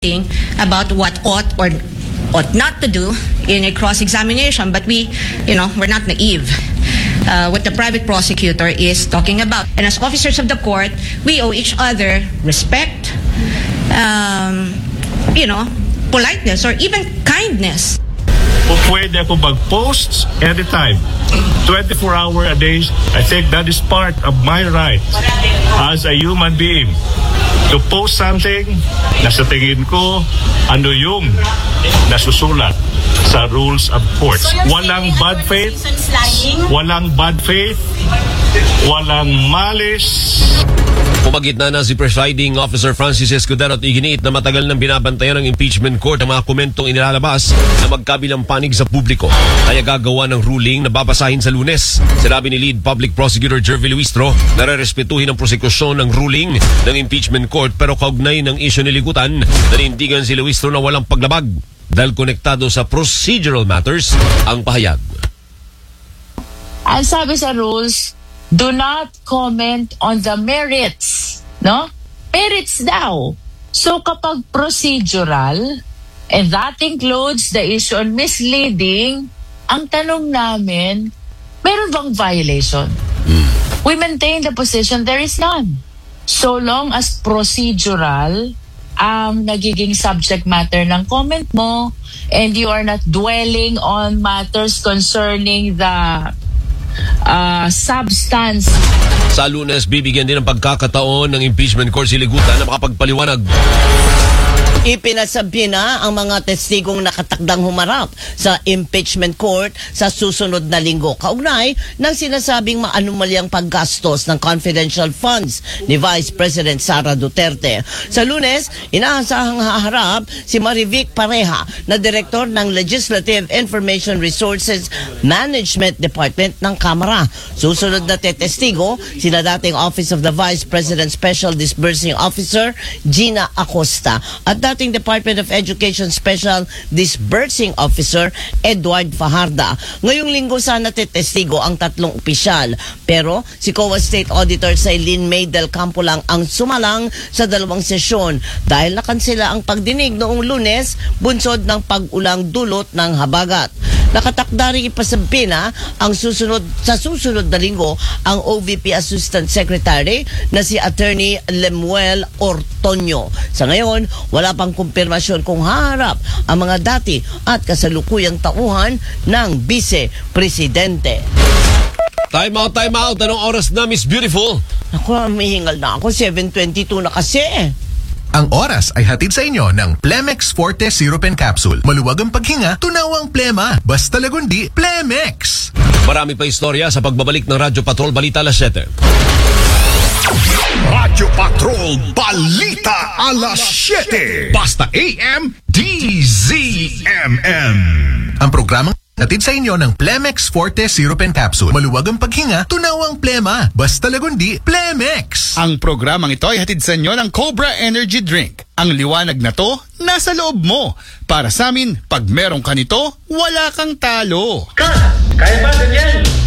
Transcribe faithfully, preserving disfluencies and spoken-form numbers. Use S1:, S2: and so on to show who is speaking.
S1: about what ought or ought not to do in a cross-examination, but we, you know, we're not naive. Uh, what the private prosecutor is talking about. And as officers of the court, we owe each other respect, um, you know, politeness, or even kindness.
S2: Pwede ako mag-post anytime, twenty-four hour a day. I think that is part of my right as a human being to post something na sa tingin ko ano yung nasusulat sa rules of courts. So walang bad faith, walang bad faith, walang malice.
S3: Pumagitna na si Presiding Officer Francis Escudero at iginiit na matagal nang binabantayan ng impeachment court ang mga komentong inilalabas na magkabilang panig sa publiko. Kaya gagawa ng ruling na babasahin sa Lunes. Sinabi ni Lead Public Prosecutor Jervy Luistro na rerespetuhin ang prosekusyon ng ruling ng impeachment court, pero kaugnay ng isyu ni Ligutan, nanindigan si Luistro na walang paglabag dahil konektado sa procedural matters ang pahayag.
S4: Ang sabi sa rules, do not comment on the merits, no? Merits daw. So kapag procedural, and that includes the issue on misleading, ang tanong namin, meron bang violation? Mm. We maintain the position there is none. So long as procedural ang nagiging subject matter ng comment mo, and you are not dwelling on matters concerning the Uh, substance.
S3: Sa Lunes, bibigyan din ng pagkakataon ng impeachment court si Ligutan na makapagpaliwanag.
S5: Ipinasabi na ang mga testigong nakatakdang humarap sa impeachment court sa susunod na linggo. Kaugnay ng sinasabing maanumalyang paggastos ng confidential funds ni Vice President Sara Duterte. Sa Lunes, inaasahang haharap si Marivic Pareja na Direktor ng Legislative Information Resources Management Department ng Kamara. Susunod na tetestigo sina dating Office of the Vice President Special Disbursing Officer Gina Acosta at dating Department of Education Special Disbursing Officer Edward Fajarda. Ngayong linggo sana tetestigo ang tatlong opisyal, pero si C O A State Auditor Sailin May del Campo lang ang sumalang sa dalawang sesyon dahil nakansela ang pagdinig noong Lunes bunsod ng pag-ulang dulot ng habagat. Nakatakda rin ipasabi na ang susunod, sa susunod na linggo ang O V P Assistant Secretary na si Attorney Lemuel Ortonio. Sa ngayon, wala pang kumpirmasyon kung haharap ang mga dati at kasalukuyang tauhan ng Vice Presidente.
S3: Time out, time out. Anong oras na, Miss Beautiful?
S5: Ako, mihingal na ako. seven twenty-two na kasi.
S6: Ang oras ay hatid sa inyo ng Plemex Forte Syrup and Capsule. Maluwag ang paghinga, tunawang plema. Basta lagundi, Plemex!
S3: Marami pa istorya sa pagbabalik ng Radyo Patrol Balita alas siyete.
S7: Radyo Patrol Balita alas siyete. Basta A M D Z M M.
S6: Ang programang hatid sa inyo ng Plemex Forte Syrup and Capsule. Maluwag ang paghinga, tunawang plema. Basta lagundi, Plemex!
S7: Ang programang ito ay hatid sa inyo ng Cobra Energy Drink. Ang liwanag na to, nasa loob mo. Para sa amin, pag meron ka nito, wala kang talo.
S2: Ka! Kaya ba ganyan?